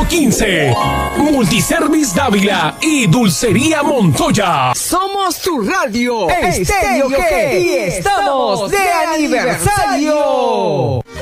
15. Multiservice Dávila y Dulcería Montoya. Somos tu radio, Estéreo G, y estamos de aniversario.